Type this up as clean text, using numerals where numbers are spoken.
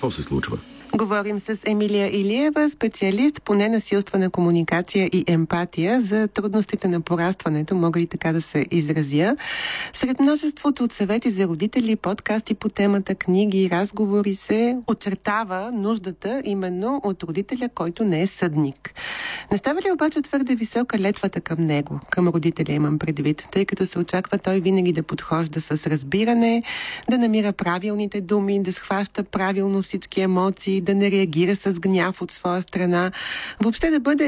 Какво се случва? Говорим с Емилия Илиева, специалист по ненасилствена комуникация и емпатия за трудностите на порастването, мога и така да се изразя. Сред множеството от съвети за родители, подкасти по темата, книги и разговори се очертава нуждата именно от родителя, който не е съдник. Не става ли обаче твърде висока летвата към него, към родителя имам предвид, тъй като се очаква той винаги да подхожда с разбиране, да намира правилните думи, да схваща правилно всички емоции, да не реагира с гняв от своя страна, въобще да бъде